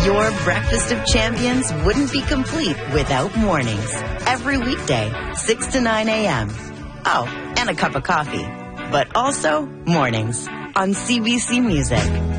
Your breakfast of champions wouldn't be complete without mornings. Every weekday, 6 to 9 a.m. Oh, and a cup of coffee. But also mornings on CBC Music.